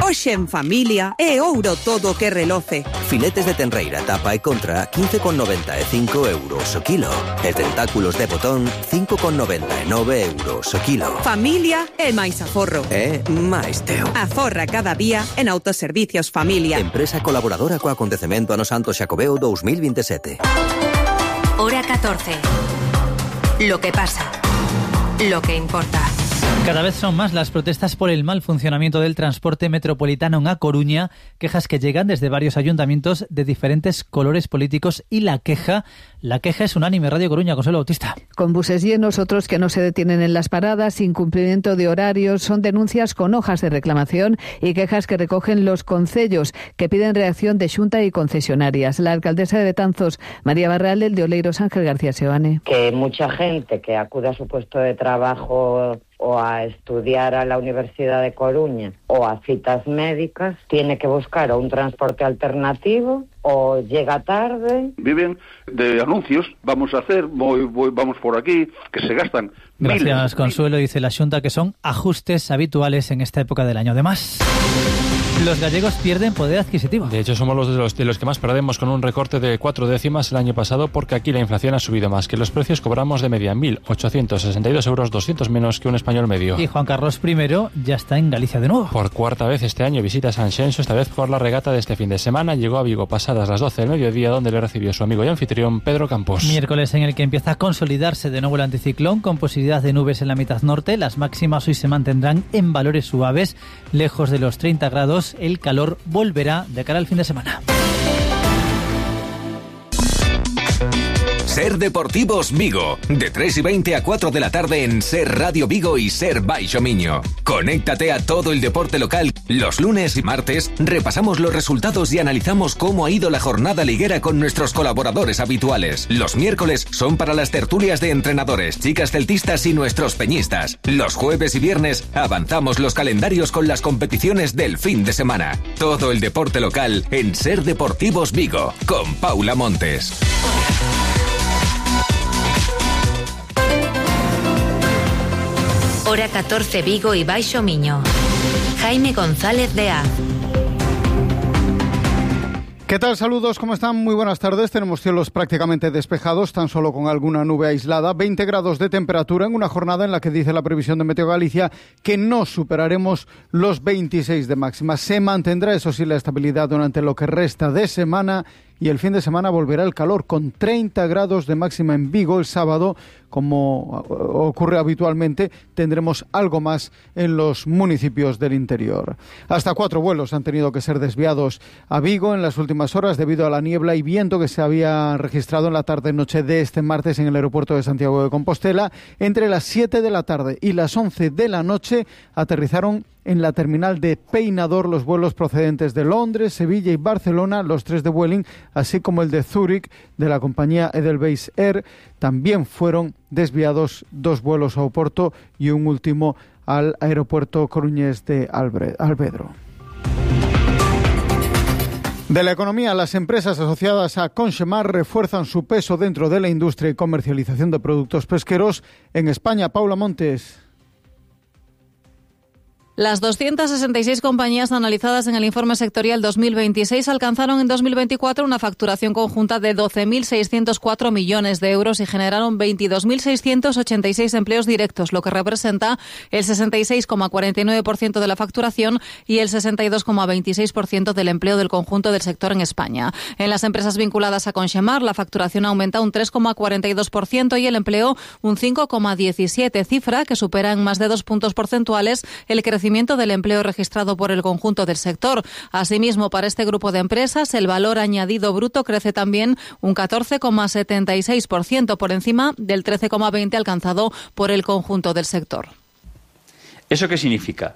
Hoxe en familia é ouro todo o que reloce. Filetes de tenreira, tapa e contra 15,90 e 5 euros o kilo. E tentáculos de botón 5,99 euros o kilo. Familia é máis aforro. É máis teo. Aforra cada día en Autoservicios Familia. Empresa colaboradora co acontecemento Ano Santo Xacobeo 2027. Hora 14. Lo que pasa. Lo que importa. Cada vez son más las protestas por el mal funcionamiento del transporte metropolitano en A Coruña, quejas que llegan desde varios ayuntamientos de diferentes colores políticos y la queja es unánime. Radio Coruña, Consuelo Bautista. Con buses llenos, otros que no se detienen en las paradas, incumplimiento de horarios, son denuncias con hojas de reclamación y quejas que recogen los concellos que piden reacción de Xunta y concesionarias. La alcaldesa de Betanzos, María Barral, el de Oleiros, Ángel García Seoane. Que mucha gente que acude a su puesto de trabajo o a estudiar a la Universidad de Coruña o a citas médicas, tiene que buscar un transporte alternativo o llega tarde. Viven de anuncios, vamos a hacer, vamos por aquí, que se gastan. Gracias, Consuelo. Dice la Xunta que son ajustes habituales en esta época del año. Además, los gallegos pierden poder adquisitivo. De hecho, somos de los que más perdemos, con un recorte de 4 décimas el año pasado, porque aquí la inflación ha subido más, que los precios cobramos de media 1.862 euros, 200 menos que un español medio. Y Juan Carlos I ya está en Galicia de nuevo. Por cuarta vez este año visita Sanxenxo, esta vez por la regata de este fin de semana. Llegó a Vigo pasadas las 12 del mediodía, donde le recibió su amigo y anfitrión Pedro Campos. Miércoles en el que empieza a consolidarse de nuevo el anticiclón, con posibilidad de nubes en la mitad norte. Las máximas hoy se mantendrán en valores suaves, lejos de los 30 grados. El calor volverá de cara al fin de semana. Ser Deportivos Vigo, de 3:20 a 4 de la tarde en Ser Radio Vigo y Ser Baixo Miño. Conéctate a todo el deporte local. Los lunes y martes repasamos los resultados y analizamos cómo ha ido la jornada liguera con nuestros colaboradores habituales. Los miércoles son para las tertulias de entrenadores, chicas celtistas y nuestros peñistas. Los jueves y viernes avanzamos los calendarios con las competiciones del fin de semana. Todo el deporte local en Ser Deportivos Vigo, con Paula Montes. Hora 14 Vigo y Baixo Miño. Jaime González de A. ¿Qué tal? Saludos, ¿cómo están? Muy buenas tardes. Tenemos cielos prácticamente despejados, tan solo con alguna nube aislada. 20 grados de temperatura en una jornada en la que dice la previsión de Meteo Galicia que no superaremos los 26 de máxima. Se mantendrá, eso sí, la estabilidad durante lo que resta de semana, y el fin de semana volverá el calor, con 30 grados de máxima en Vigo. El sábado, como ocurre habitualmente, tendremos algo más en los municipios del interior. Hasta 4 vuelos han tenido que ser desviados a Vigo en las últimas horas debido a la niebla y viento que se había registrado en la tarde-noche de este martes en el aeropuerto de Santiago de Compostela. Entre las 7 de la tarde y las 11 de la noche aterrizaron en la terminal de Peinador los vuelos procedentes de Londres, Sevilla y Barcelona, los 3 de Vueling, así como el de Zúrich de la compañía Edelweiss Air. También fueron desviados 2 vuelos a Oporto y un último al aeropuerto coruñés de Alvedro. De la economía, las empresas asociadas a Conxemar refuerzan su peso dentro de la industria y comercialización de productos pesqueros en España. Paula Montes. Las 266 compañías analizadas en el informe sectorial 2026 alcanzaron en 2024 una facturación conjunta de 12.604 millones de euros y generaron 22.686 empleos directos, lo que representa el 66,49% de la facturación y el 62,26% del empleo del conjunto del sector en España. En las empresas vinculadas a Conxemar, la facturación aumenta un 3,42% y el empleo un 5,17%, cifra que supera en más de 2 puntos porcentuales el crecimiento del empleo registrado por el conjunto del sector. Asimismo, para este grupo de empresas, el valor añadido bruto crece también un 14,76%, por encima del 13,20% alcanzado por el conjunto del sector. ¿Eso qué significa?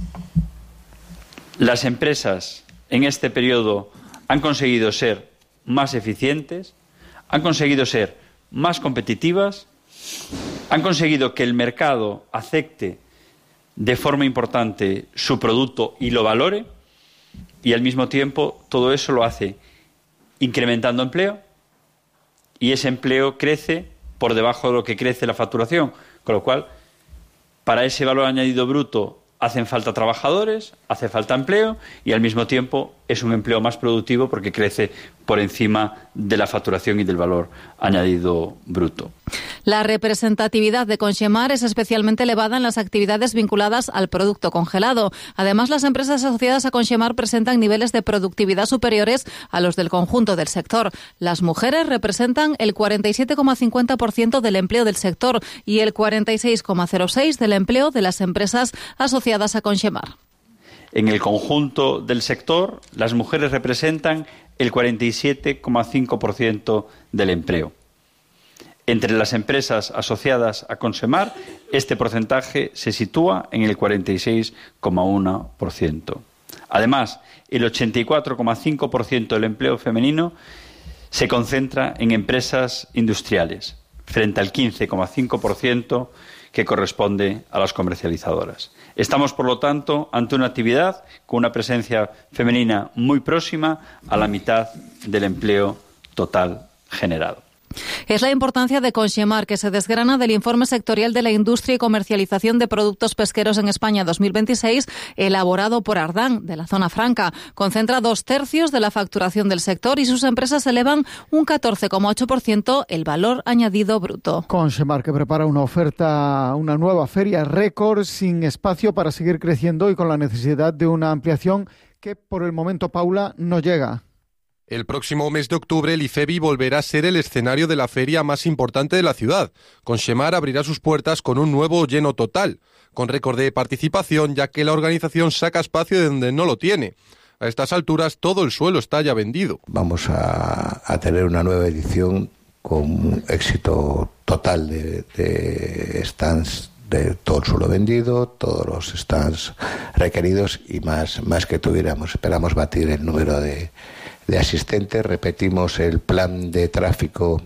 Las empresas en este periodo han conseguido ser más eficientes, han conseguido ser más competitivas, han conseguido que el mercado acepte de forma importante su producto y lo valore, y al mismo tiempo todo eso lo hace incrementando empleo, y ese empleo crece por debajo de lo que crece la facturación, con lo cual para ese valor añadido bruto hacen falta trabajadores, hace falta empleo y al mismo tiempo es un empleo más productivo porque crece por encima de la facturación y del valor añadido bruto. La representatividad de Conxemar es especialmente elevada en las actividades vinculadas al producto congelado. Además, las empresas asociadas a Conxemar presentan niveles de productividad superiores a los del conjunto del sector. Las mujeres representan el 47,50% del empleo del sector y el 46,06% del empleo de las empresas asociadas a Conxemar. En el conjunto del sector, las mujeres representan el 47,5% del empleo. Entre las empresas asociadas a Conxemar, este porcentaje se sitúa en el 46,1%. Además, el 84,5% del empleo femenino se concentra en empresas industriales, frente al 15,5% que corresponde a las comercializadoras. Estamos, por lo tanto, ante una actividad con una presencia femenina muy próxima a la mitad del empleo total generado. Es la importancia de Conxemar que se desgrana del informe sectorial de la industria y comercialización de productos pesqueros en España 2026, elaborado por Ardán, de la Zona Franca. Concentra 2/3 de la facturación del sector y sus empresas elevan un 14,8% el valor añadido bruto. Conxemar, que prepara una nueva feria récord sin espacio para seguir creciendo y con la necesidad de una ampliación que por el momento, Paula, no llega. El próximo mes de octubre, el IFEBI volverá a ser el escenario de la feria más importante de la ciudad. Conxemar abrirá sus puertas con un nuevo lleno total, con récord de participación, ya que la organización saca espacio de donde no lo tiene. A estas alturas, todo el suelo está ya vendido. Vamos a tener una nueva edición con un éxito total de stands, de todo el suelo vendido, todos los stands requeridos y más que tuviéramos. Esperamos batir el número de asistentes. Repetimos el plan de tráfico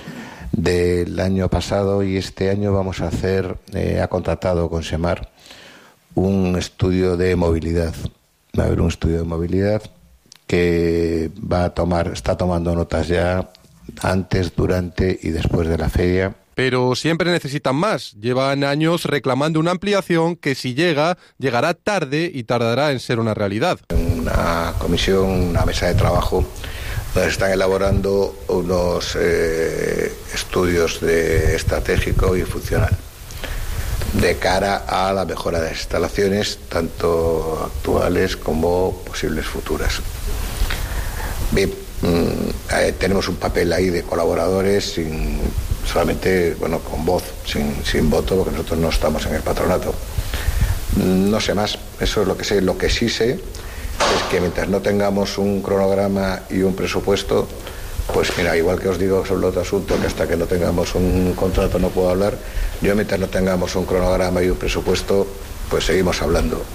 del año pasado y este año vamos a hacer, ha contratado Conxemar un estudio de movilidad. Va a haber un estudio de movilidad que está tomando notas ya antes, durante y después de la feria. Pero siempre necesitan más. Llevan años reclamando una ampliación que si llegará tarde y tardará en ser una realidad. Una comisión, una mesa de trabajo, donde están elaborando unos estudios estratégico y funcional de cara a la mejora de las instalaciones, tanto actuales como posibles futuras. Bien, tenemos un papel ahí de colaboradores solamente con voz, sin voto, porque nosotros no estamos en el patronato. No sé más, eso es lo que sé. Lo que sí sé es que mientras no tengamos un cronograma y un presupuesto, pues mira, igual que os digo sobre el otro asunto, que hasta que no tengamos un contrato no puedo hablar, yo mientras no tengamos un cronograma y un presupuesto, pues seguimos hablando,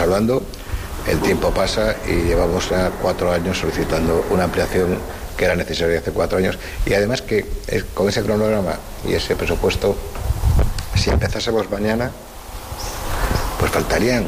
el tiempo pasa y llevamos ya 4 años solicitando una ampliación que era necesaria hace 4 años, y además que con ese cronograma y ese presupuesto, si empezásemos mañana, pues faltarían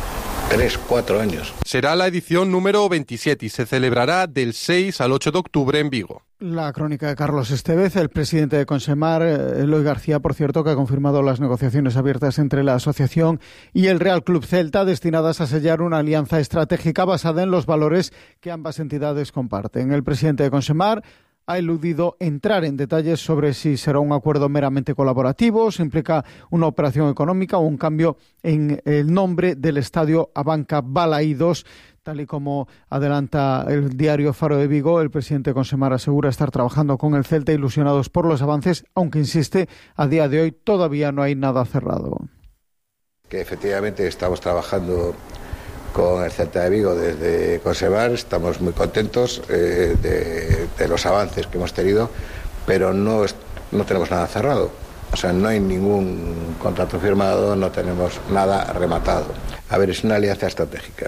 3-4 años. Será la edición número 27 y se celebrará del 6 al 8 de octubre en Vigo. La crónica de Carlos Estevez, el presidente de Conxemar, Eloy García, por cierto, que ha confirmado las negociaciones abiertas entre la asociación y el Real Club Celta, destinadas a sellar una alianza estratégica basada en los valores que ambas entidades comparten. El presidente de Conxemar ha eludido entrar en detalles sobre si será un acuerdo meramente colaborativo, si implica una operación económica o un cambio en el nombre del estadio Abanca Balaídos. Tal y como adelanta el diario Faro de Vigo, el presidente de Conxemar asegura estar trabajando con el Celta, ilusionados por los avances, aunque insiste, a día de hoy todavía no hay nada cerrado. Que efectivamente estamos trabajando con el Celta de Vigo desde Conxemar, estamos muy contentos de los avances que hemos tenido, pero no tenemos nada cerrado. O sea, no hay ningún contrato firmado, no tenemos nada rematado. A ver, es una alianza estratégica.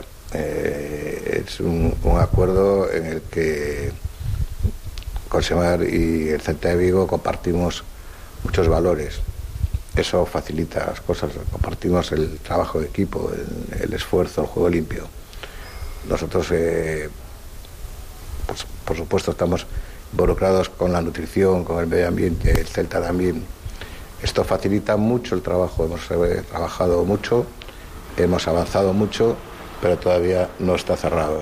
Es un acuerdo en el que Conxemar y el Celta de Vigo compartimos muchos valores. Eso facilita las cosas, compartimos el trabajo de equipo, el esfuerzo, el juego limpio. Nosotros, pues, por supuesto, estamos involucrados con la nutrición, con el medio ambiente, el Celta también. Esto facilita mucho el trabajo, hemos trabajado mucho hemos avanzado mucho, pero todavía no está cerrado.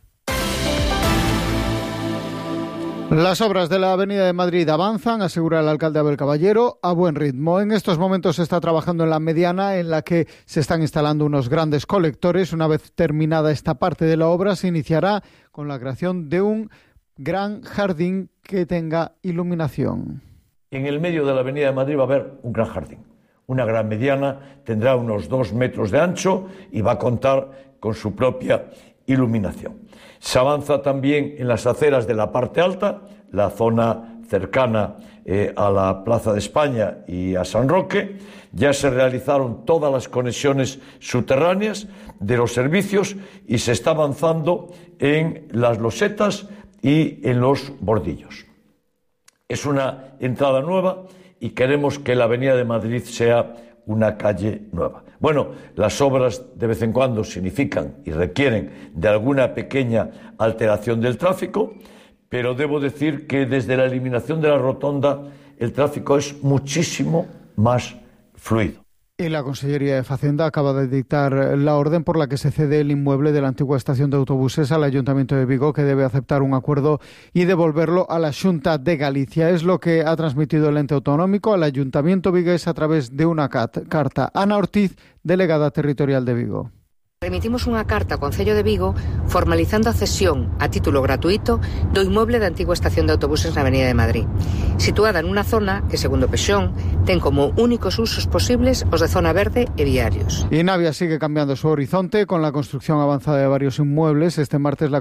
Las obras de la Avenida de Madrid avanzan, asegura el alcalde Abel Caballero, a buen ritmo. En estos momentos se está trabajando en la mediana, en la que se están instalando unos grandes colectores. Una vez terminada esta parte de la obra, se iniciará con la creación de un gran jardín que tenga iluminación. En el medio de la Avenida de Madrid va a haber un gran jardín. Una gran mediana, tendrá unos 2 metros de ancho y va a contar con su propia iluminación. Se avanza también en las aceras de la parte alta, la zona cercana a la Plaza de España y a San Roque. Ya se realizaron todas las conexiones subterráneas de los servicios y se está avanzando en las losetas y en los bordillos. Es una entrada nueva y queremos que la Avenida de Madrid sea una calle nueva. Bueno, las obras de vez en cuando significan y requieren de alguna pequeña alteración del tráfico, pero debo decir que desde la eliminación de la rotonda el tráfico es muchísimo más fluido. Y la Consellería de Facenda acaba de dictar la orden por la que se cede el inmueble de la antigua estación de autobuses al Ayuntamiento de Vigo, que debe aceptar un acuerdo y devolverlo a la Xunta de Galicia. Es lo que ha transmitido el ente autonómico al Ayuntamiento vigués a través de una carta. Ana Ortiz, delegada territorial de Vigo. Remitimos unha carta ao Concello de Vigo formalizando a cesión a título gratuito do inmoble da antigua estación de autobuses na Avenida de Madrid, situada nunha zona que, segundo Pexón, ten como únicos usos posibles os de zona verde e viarios. Y Navia sigue cambiando su horizonte con la construcción avanzada de varios inmuebles. Este martes la